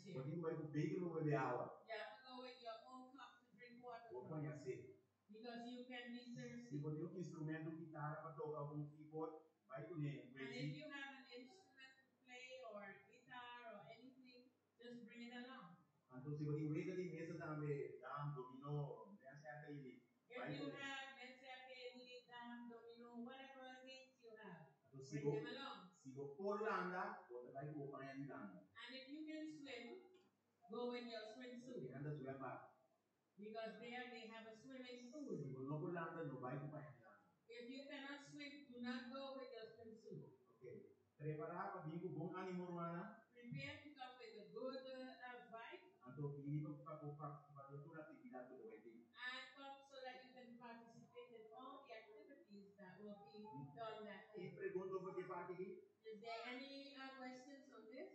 You have to go with your own cup to drink water from. Because you can be thirsty. And if you have an instrument to play or guitar or anything, just bring it along. If you have, let's say, domino, whatever games you have, bring them along. And if you can swim, go with your swimsuit. Because there they have a swimming pool. If you cannot swim, do not go with your swimsuit. Prepare to come with a good vibe. And come so that you can participate in all the activities that will be done that day. Is there any questions on this?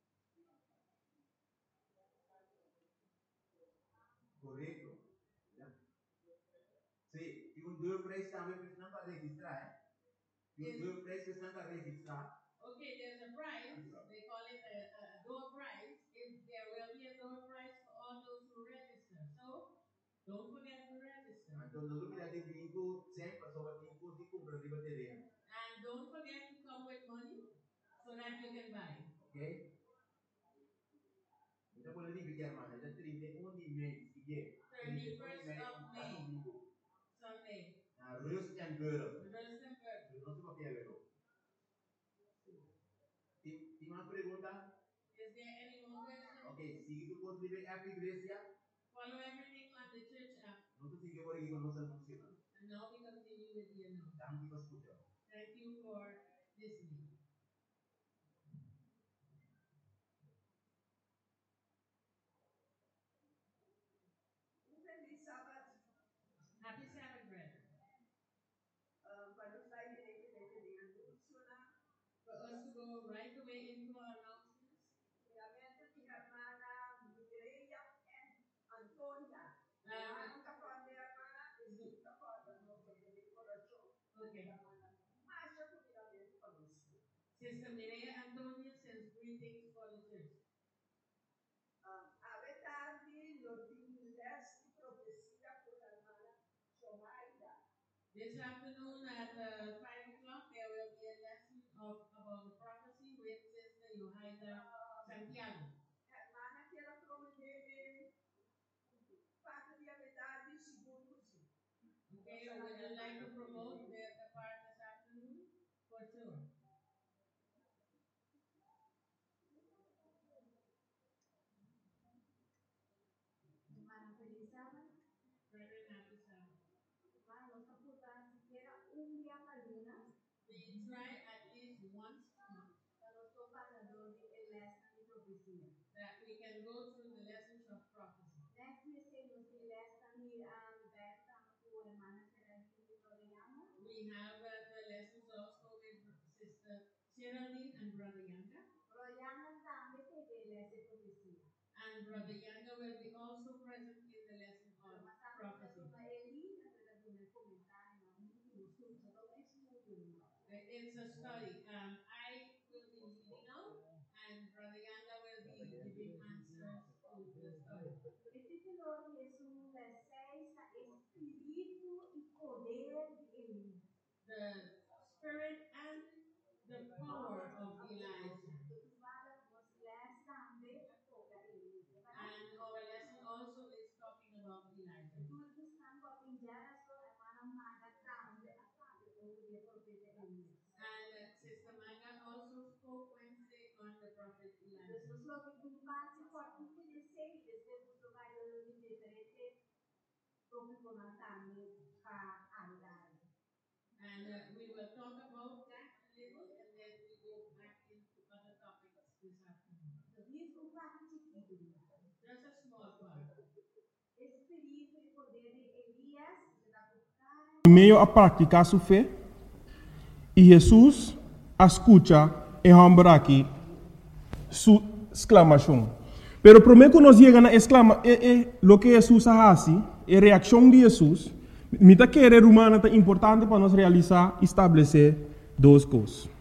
Correcto. Sí, y un door prize también precisamente para registrar. Un door prize precisamente para registrar. Okay, there's a prize. They call it a door prize. There will be a door prize for all those who register. So, don't forget to register. And don't forget to come with money so that you can buy. Okay? The 31st of May. Sunday. Rust and Burden. Rust and Burden. ¿Tiene pregunta? Is there any more questions? Okay, sigue tu contribuir a la iglesia. Follow everything on the church app. No te sigue por aquí con los anuncios. And now we continue with the announcement. Thank you for listening. Happy Sabbath, brethren. For us to go right away into our announcements. Okay. Sister Mireya Antonia sends greetings for the church. This afternoon at 5 o'clock, there will be a lesson about the prophecy with Sister Yohaida Santiago. Okay, would you like to promote the part this afternoon? For sure. Feliz Sabbath. Brethren, happy Sabbath. We try at least once a month that we can go through the lessons of prophecy. Next we say the lesson We have the lessons also with Sister Geraldine and Brother Yanga. And Brother Yanga will be also present in the lesson of prophecy. It's a study. I will be leading out, and Brother Yanga will be giving answers to the study. The spirit and the power of Elijah. And our lesson also is talking about Elijah. And Sister Maga also spoke Wednesday on the prophet Elijah. And we will talk about that a little, and then we go back into other topics this afternoon. Just a small part. Meio a praticar sua fé e Jesus escuta e hambra aqui sua exclamação. Pero primeiro que nós chegamos na exclama lo que Jesus faz, a reação de Jesus, me tá querer humana é importante para nós realizar, estabelecer duas coisas.